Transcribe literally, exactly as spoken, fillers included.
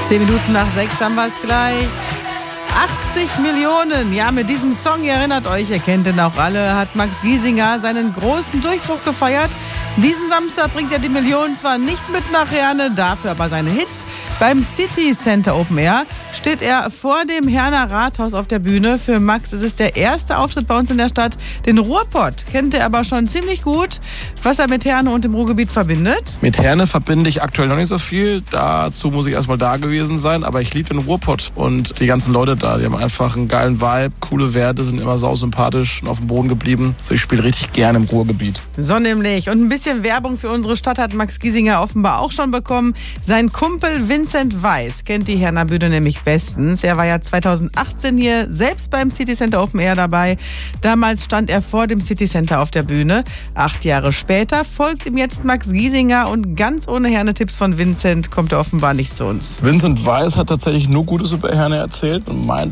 Zehn Minuten nach sechs haben wir es gleich. achtzig Millionen, ja, mit diesem Song, ihr erinnert euch, ihr kennt den auch alle, hat Max Giesinger seinen großen Durchbruch gefeiert. Diesen Samstag bringt er die Millionen zwar nicht mit nach Herne, dafür aber seine Hits. Beim City Center Open Air steht er vor dem Herner Rathaus auf der Bühne. Für Max ist es der erste Auftritt bei uns in der Stadt. Den Ruhrpott kennt er aber schon ziemlich gut. Was er mit Herne und dem Ruhrgebiet verbindet? Mit Herne verbinde ich aktuell noch nicht so viel. Dazu muss ich erstmal da gewesen sein. Aber ich liebe den Ruhrpott und die ganzen Leute da. Die haben einfach einen geilen Vibe, coole Werte, sind immer sausympathisch und auf dem Boden geblieben. Also ich spiele richtig gerne im Ruhrgebiet. So nämlich. Und ein bisschen Werbung für unsere Stadt hat Max Giesinger offenbar auch schon bekommen. Sein Kumpel Vincent Weiss kennt die Herner Bühne nämlich bestens. Er war ja zweitausendachtzehn hier selbst beim City Center Open Air dabei. Damals stand er vor dem City Center auf der Bühne. Acht Jahre später folgt ihm jetzt Max Giesinger und ganz ohne Herne-Tipps von Vincent kommt er offenbar nicht zu uns. Vincent Weiss hat tatsächlich nur Gutes über Herne erzählt und meint,